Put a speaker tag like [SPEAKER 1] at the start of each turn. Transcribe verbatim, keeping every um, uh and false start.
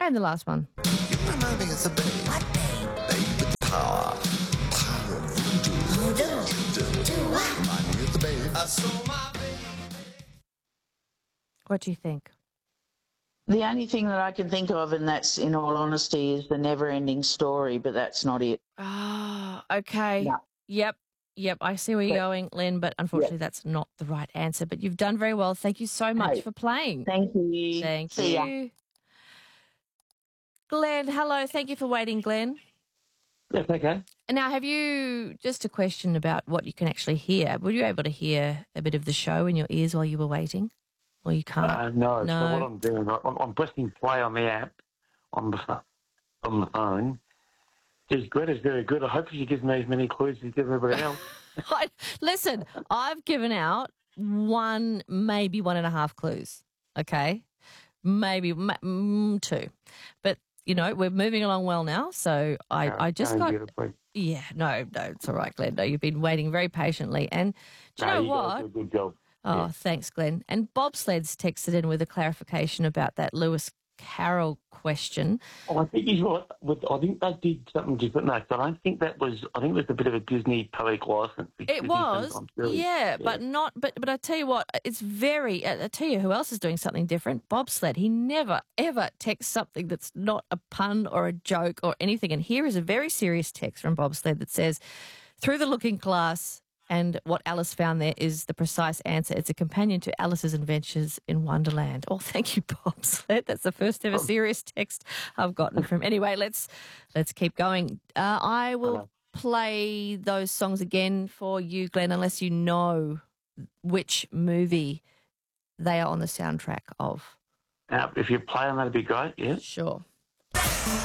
[SPEAKER 1] And the last one. What do you think?
[SPEAKER 2] The only thing that I can think of, and that's in all honesty, is the never-ending story, but that's not it.
[SPEAKER 1] Ah, okay.
[SPEAKER 2] No.
[SPEAKER 1] Yep. Yep. I see where you're
[SPEAKER 2] But-
[SPEAKER 1] going, Len, but unfortunately
[SPEAKER 2] Yep.
[SPEAKER 1] that's not the right answer. But you've done very well. Thank you so much
[SPEAKER 2] Hey,
[SPEAKER 1] for playing.
[SPEAKER 2] Thank you.
[SPEAKER 1] Thank
[SPEAKER 2] See ya.
[SPEAKER 1] you. Glenn, hello. Thank you for waiting, Glenn.
[SPEAKER 3] That's okay.
[SPEAKER 1] And now, have you, just a question about what you can actually hear, were you able to hear a bit of the show in your ears while you were waiting? Or you can't?
[SPEAKER 3] Uh, no,
[SPEAKER 1] No.
[SPEAKER 3] so what I'm doing, I'm, I'm pressing play on the app on the, pho- on the phone. She's Greta's very good. I hope she gives me as many clues as everybody else.
[SPEAKER 1] I- Listen, I've given out one, maybe one and a half clues, okay? Maybe ma- mm, two. But, you know, we're moving along well now, so I,
[SPEAKER 3] No,
[SPEAKER 1] I just
[SPEAKER 3] no,
[SPEAKER 1] got...
[SPEAKER 3] beautifully.
[SPEAKER 1] Yeah, no, no, it's all right, Glenn. No, you've been waiting very patiently. And do you
[SPEAKER 3] No,
[SPEAKER 1] know
[SPEAKER 3] you
[SPEAKER 1] what?
[SPEAKER 3] guys do a good job.
[SPEAKER 1] Oh,
[SPEAKER 3] Yeah.
[SPEAKER 1] thanks, Glenn. And bobsleds texted in with a clarification about that Lewis Carroll question.
[SPEAKER 3] Oh, I think he's right. With, I think they did something different. No, so I don't think that was. I think it was a bit of a Disney poetic license.
[SPEAKER 1] It
[SPEAKER 3] Disney
[SPEAKER 1] was,
[SPEAKER 3] sometimes really-
[SPEAKER 1] yeah, but not. But but I tell you what, it's very. I I tell you who else is doing something different. Bobsled. He never ever texts something that's not a pun or a joke or anything. And here is a very serious text from Bobsled that says, "Through the Looking Glass." And what Alice found there is the precise answer. It's a companion to Alice's Adventures in Wonderland. Oh, thank you, Bobsled. That's the first ever serious text I've gotten from. Anyway, let's let's keep going. Uh, I will
[SPEAKER 3] Hello.
[SPEAKER 1] play those songs again for you, Glenn, unless you know which movie they are on the soundtrack of.
[SPEAKER 3] Now, if you play on, that'd be great. Yeah.
[SPEAKER 1] Sure.